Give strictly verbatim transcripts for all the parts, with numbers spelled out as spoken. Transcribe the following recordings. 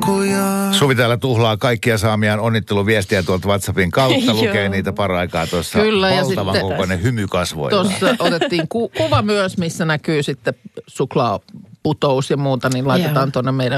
näköjään. Suvi täällä tuhlaa kaikkia saamiaan onnitteluviestiä tuolta WhatsAppin kautta. Lukee niitä paraikaa tuossa. Kyllä, valtavan kokoinen hymy kasvoilla. Tuossa otettiin ku- kuva myös, missä näkyy sitten suklaaputous ja muuta, niin laitetaan tuonne meidän,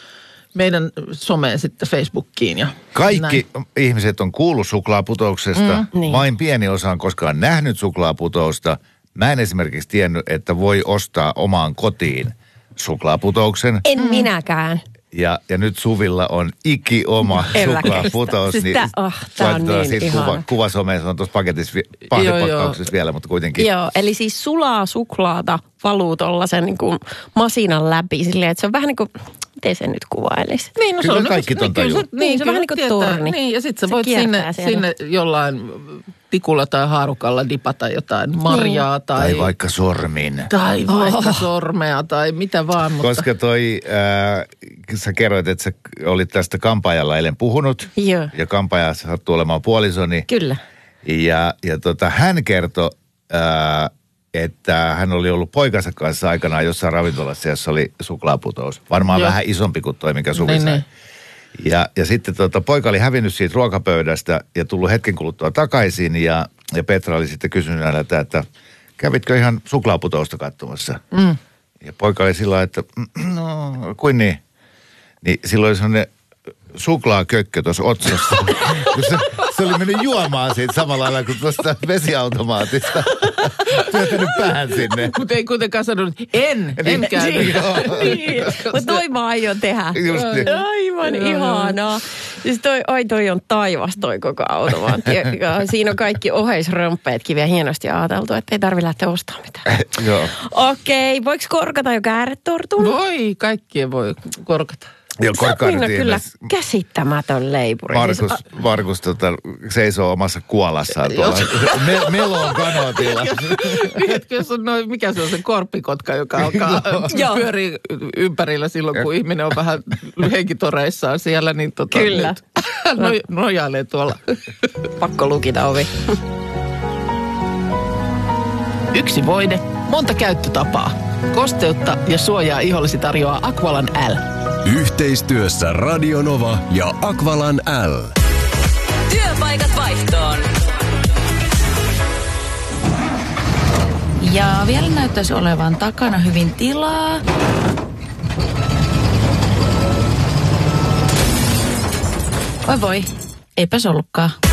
meidän someen sitten Facebookiin. Ja kaikki näin. Ihmiset on kuullut suklaaputouksesta. Mm, niin. Vain pieni osa on koskaan nähnyt suklaaputousta. Mä en esimerkiksi tiennyt, että voi ostaa omaan kotiin suklaaputouksen. En mm. minäkään. Ja, ja nyt Suvilla on iki oma suklaaputous. Siis niin tää, oh, tää on niin siitä kuva, kuvasomessa on tuossa paketissa, pahvipakkauksessa vielä, mutta kuitenkin. Joo, eli siis sulaa suklaata valuu tollasen niin kuin masinan läpi silleen, että se on vähän niin kuin, miten se nyt kuvailisi? Niin, no kyllä se on kaikki ton tajuu. Niin, niin, se on vähän niin kuin torni. Niin, ja sit sä voit sinne, sinne jollain tikulla tai haarukalla dipata jotain marjaa niin. tai... Tai vaikka sormin. Tai vaikka oh. sormea tai mitä vaan, mutta... Koska toi, äh, sä kerroit, että sä olit tästä kampaajalla eilen puhunut. Joo. Ja kampaaja sattuu olemaan puolisoni. Kyllä. Ja, ja tota, hän kertoi, äh, että hän oli ollut poikansa kanssa aikanaan jossain ravintolassa, jossa oli suklaaputous. Varmaan Joo. vähän isompi kuin toi, mikä Suvi sai. Ja, ja sitten tota, poika oli hävinnyt siitä ruokapöydästä ja tullut hetken kuluttua takaisin. Ja, ja Petra oli sitten kysynyt häneltä, että kävitkö ihan suklaaputousta katsomassa? Mm. Ja poika oli sillä että no, kuin niin? Niin silloin oli sellainen suklaakökkö tuossa otsassa. se, se oli mennyt juomaan siitä samalla lailla kuin tuosta vesiautomaatista. Työtänyt päähän sinne. Mutta ei kuitenkaan sanonut, en, en käynyt. Niin, mutta toi mä aion tehdä. Just niin. Aivan ihanaa. Siis toi, oi toi on taivas toi koko automaatti. Siinä on kaikki oheisrömppeetkin vielä hienosti ajateltu, että ei tarvitse lähteä ostamaan mitään. Joo. Okei, voiko korkata jo kääretortun? Voi, kaikkien voi korkata. Joo, sä oot Minna kyllä käsittämätön leipuri. Markus, siis, Markus tota, seisoo omassa kuolassaan tuolla Me, meloon kanootilla. Tiedätkö, jos on noin, mikä se on se korppikotka, joka alkaa pyöriä ympärillä silloin, kun ihminen on vähän henkitoreissaan siellä, niin tota, kyllä. No, nojailee tuolla. Pakko lukita ovi. Yksi voide, monta käyttötapaa. Kosteutta ja suojaa ihollesi tarjoaa Aqualan L. Yhteistyössä Radio Nova ja Aqualan L. Työpaikat vaihtoon. Ja vielä näyttäisi olevan takana hyvin tilaa. Voi voi, eipäs ollutkaan.